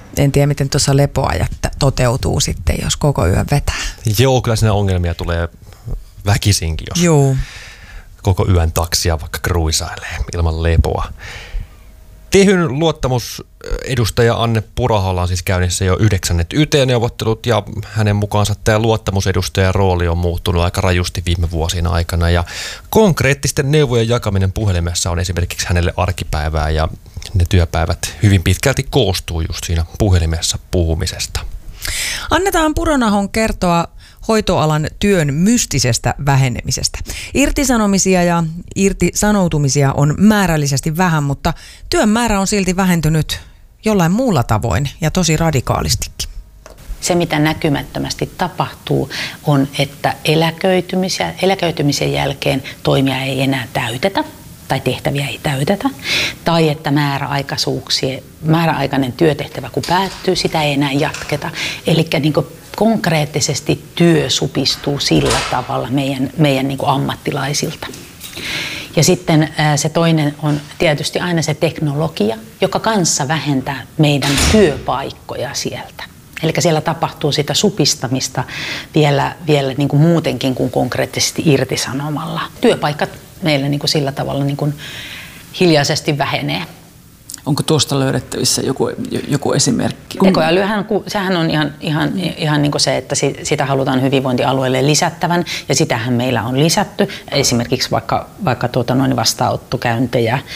En tiedä, miten tuossa lepoajat toteutuu sitten, jos koko yön vetää. Joo, kyllä siinä ongelmia tulee väkisinkin, jos koko yön taksia vaikka kruisailee ilman lepoa. Tehyn luottamusedustaja Anne Puraholla on siis käynnissä jo 9. YT-neuvottelut ja hänen mukaansa tämä luottamusedustajan rooli on muuttunut aika rajusti viime vuosien aikana ja konkreettisten neuvojen jakaminen puhelimessa on esimerkiksi hänelle arkipäivää ja ne työpäivät hyvin pitkälti koostuu just siinä puhelimessa puhumisesta. Annetaan Puronahon kertoa hoitoalan työn mystisestä vähenemisestä. Irtisanomisia ja irtisanoutumisia on määrällisesti vähän, mutta työn määrä on silti vähentynyt jollain muulla tavoin ja tosi radikaalistikin. Se, mitä näkymättömästi tapahtuu, on, että eläköitymisen jälkeen toimia ei enää täytetä tai tehtäviä ei täytetä, tai että määräaikainen työtehtävä kun päättyy, sitä ei enää jatketa. Eli niin konkreettisesti työ supistuu sillä tavalla meidän niin kuin ammattilaisilta. Ja sitten se toinen on tietysti aina se teknologia, joka kanssa vähentää meidän työpaikkoja sieltä. Eli siellä tapahtuu sitä supistamista vielä niin kuin muutenkin kuin konkreettisesti irtisanomalla. Työpaikat meillä niin kuin sillä tavalla niin kuin hiljaisesti vähenee. Onko tuosta löydettävissä joku esimerkki? Tekoälyhän, sehän on ihan niin kuin se, että sitä halutaan hyvinvointialueelle lisättävän ja sitähän meillä on lisätty. Esimerkiksi vaikka vastaanottokäyntejä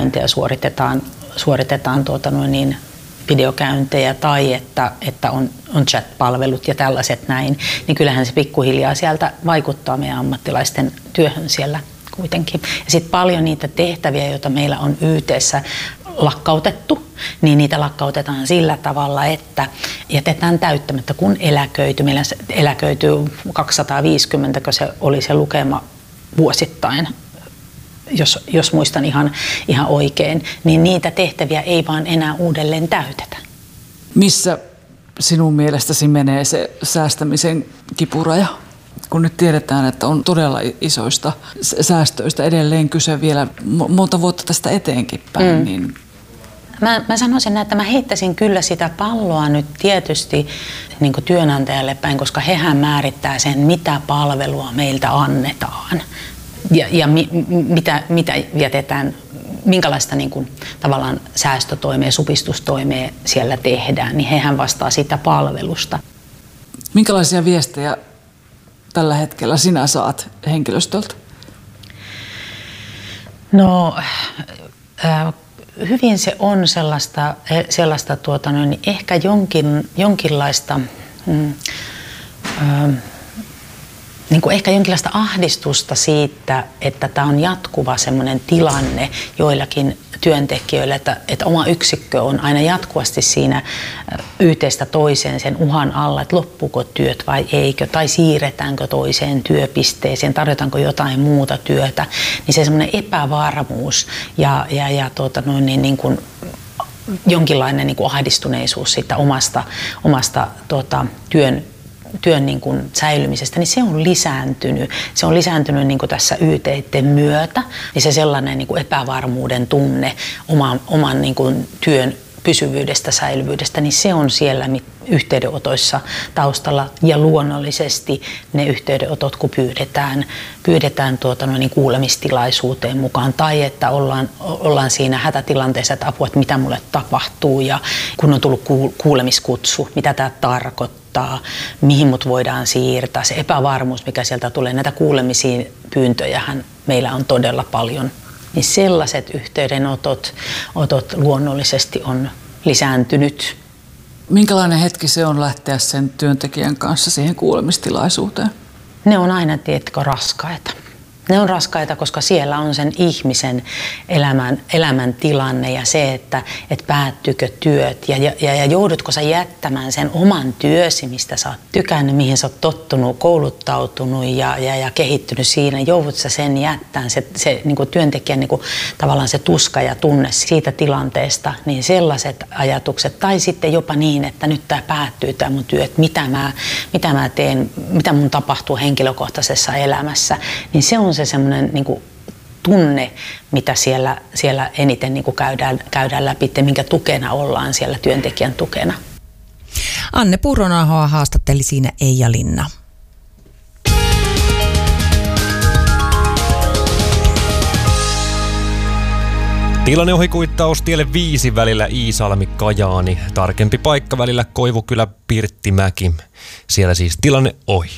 suoritetaan videokäyntejä tai että on chat-palvelut ja tällaiset näin, niin kyllähän se pikkuhiljaa sieltä vaikuttaa meidän ammattilaisten työhön siellä kuitenkin. Ja sitten paljon niitä tehtäviä, joita meillä on YT:ssä lakkautettu, niin niitä lakkautetaan sillä tavalla, että jätetään täyttämättä, kun eläköityy. Meillä eläköityy 250, kun se oli se lukema vuosittain, jos muistan ihan oikein, niin niitä tehtäviä ei vaan enää uudelleen täytetä. Missä sinun mielestäsi menee se säästämisen kipuraja? Kun nyt tiedetään, että on todella isoista säästöistä edelleen kyse vielä monta vuotta tästä eteenkin päin, niin Mä sanoisin, että mä heittäisin kyllä sitä palloa nyt tietysti niin kuin työnantajalle päin, koska hehän määrittää sen, mitä palvelua meiltä annetaan ja mitä jätetään, minkälaista niin kuin, tavallaan säästötoimea, supistustoimea siellä tehdään, niin hehän vastaa sitä palvelusta. Minkälaisia viestejä tällä hetkellä sinä saat henkilöstöltä? No, hyvin se on sellaista ehkä jonkinlaista niin kuin ehkä jonkinlaista ahdistusta siitä, että tämä on jatkuva semmoinen tilanne joillakin työntekijöillä, että oma yksikkö on aina jatkuvasti siinä YT:stä toiseen sen uhan alla, että loppuuko työt vai eikö, tai siirretäänkö toiseen työpisteeseen, tarjotaanko jotain muuta työtä, niin se semmoinen epävarmuus ja niin kuin jonkinlainen niin kuin ahdistuneisuus siitä omasta työn niin kuin säilymisestä, niin se on lisääntynyt. Se on lisääntynyt niin kuin tässä YT:iden myötä, ja se sellainen niin kuin epävarmuuden tunne oman niin kuin työn pysyvyydestä, säilyvyydestä, niin se on siellä yhteydenotoissa taustalla. Ja luonnollisesti ne yhteydenotot, kun pyydetään niin kuulemistilaisuuteen mukaan, tai että ollaan siinä hätätilanteessa, että apua, että mitä mulle tapahtuu, ja kun on tullut kuulemiskutsu, mitä tämä tarkoittaa, mihin mut voidaan siirtää, se epävarmuus, mikä sieltä tulee, näitä kuulemisiin pyyntöjähän meillä on todella paljon. Niin sellaiset yhteydenotot luonnollisesti on lisääntynyt. Minkälainen hetki se on lähteä sen työntekijän kanssa siihen kuulemistilaisuuteen? Ne on aina, tiedätkö, raskaita. Ne on raskaita, koska siellä on sen ihmisen elämän tilanne ja se, että päättyykö työt ja joudutko sä jättämään sen oman työsi, mistä sä oot tykännyt, mihin sä oot tottunut, kouluttautunut ja kehittynyt siinä. Joudut sä sen jättämään, se niin kuin työntekijän niin kuin, tavallaan se tuska ja tunne siitä tilanteesta, niin sellaiset ajatukset. Tai sitten jopa niin, että nyt tää päättyy tää mun työ, että mitä mä teen, mitä mun tapahtuu henkilökohtaisessa elämässä, niin se on se semmoinen niin kuin tunne, mitä siellä eniten niin kuin käydään läpi, minkä tukena ollaan siellä työntekijän tukena. Anne Puronahoa haastatteli siinä Eija Linna. Tilanne ohikuittaus tielle 5 välillä Iisalmi-Kajaani. Tarkempi paikka välillä Koivukylä-Pirttimäki. Siellä siis tilanne ohi.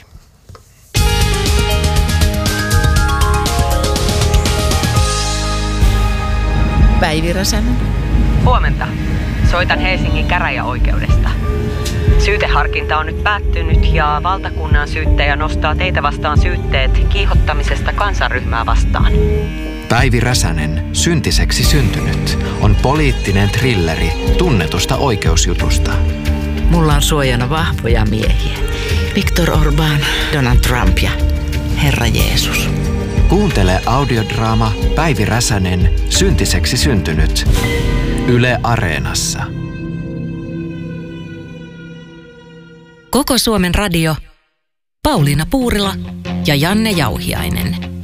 Päivi Räsänen. Huomenta. Soitan Helsingin käräjäoikeudesta. Syyteharkinta on nyt päättynyt ja valtakunnan syyttäjä nostaa teitä vastaan syytteet kiihottamisesta kansanryhmää vastaan. Päivi Räsänen, syntiseksi syntynyt, on poliittinen thrilleri tunnetusta oikeusjutusta. Mulla on suojana vahvoja miehiä. Viktor Orbán, Donald Trump ja Herra Jeesus. Kuuntele audiodraama Päivi Räsänen, syntiseksi syntynyt. Yle Areenassa. Koko Suomen radio, Pauliina Puurila ja Janne Jauhiainen.